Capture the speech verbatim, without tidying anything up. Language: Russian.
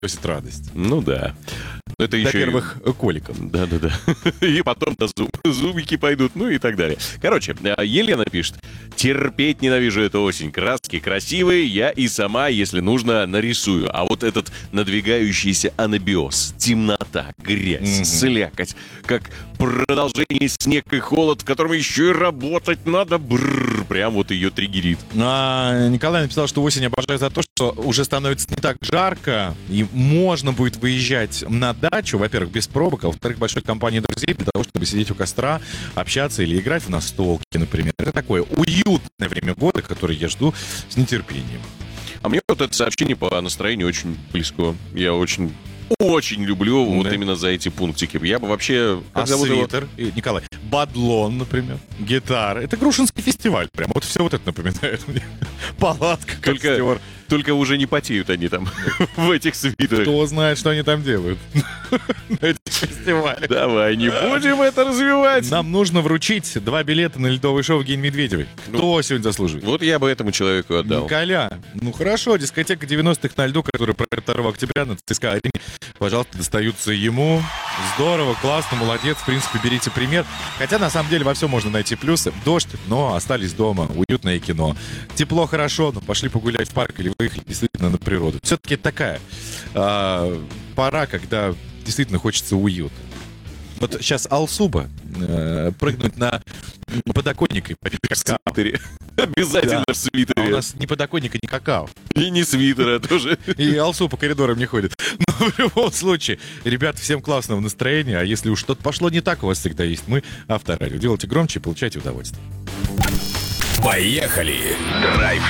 приносит радость. Ну да. Это еще Во-первых, и... коликов. Да-да-да. И потом до зуб. Зубики пойдут, ну и так далее. Короче, Елена пишет. Терпеть ненавижу эту осень. Краски красивые, я и сама, если нужно, нарисую. А вот этот надвигающийся анабиоз, темнота, грязь, mm-hmm. слякоть, как продолжение снег и холод, в котором еще и работать надо, бррр, прям вот ее триггерит. А, Николай написал, что осень обожаю за то, что уже становится не так жарко, и можно будет выезжать на дачу, во-первых, без пробок, а во-вторых, большой компании друзей для того, чтобы сидеть у костра, общаться или играть в настолки, например. Это такое уютное время года, которое я жду с нетерпением. А мне вот это сообщение по настроению очень близко. Я очень... Очень люблю да. вот именно за эти пунктики. Я бы вообще... А свитер, его? Николай, бадлон, например, гитара. Это Грушинский фестиваль. Прям вот все вот это напоминает мне. Палатка, только, костер. Только уже не потеют они там в этих свитерах. Кто знает, что они там делают на этих фестивалях. Давай, не будем это развивать. Нам нужно вручить два билета на ледовое шоу Евгении Медведевой. Кто ну, сегодня заслуживает? Вот я бы этому человеку отдал. Николя, ну хорошо, дискотека девяностых на льду, которая пройдет второго октября на ЦСКА-арене. Пожалуйста, достаются ему. Здорово, классно, молодец. В принципе, берите пример. Хотя, на самом деле, во всем можно найти плюсы. Дождь, но остались дома. Уютное кино. Тепло, хорошо, но пошли погулять в парк или выехали действительно на природу. Все-таки такая э, пора, когда действительно хочется уюта. Вот сейчас Алсуба э, прыгнуть на подоконник и попить какао. Обязательно да. в свитере. А у нас ни подоконника, ни какао. И не свитера тоже. И Алсу по коридорам не ходит. Но в любом случае, ребят, всем классного настроения. А если уж что-то пошло не так, у вас всегда есть мы, Авторадио. Делайте громче и получайте удовольствие. Поехали! Драйв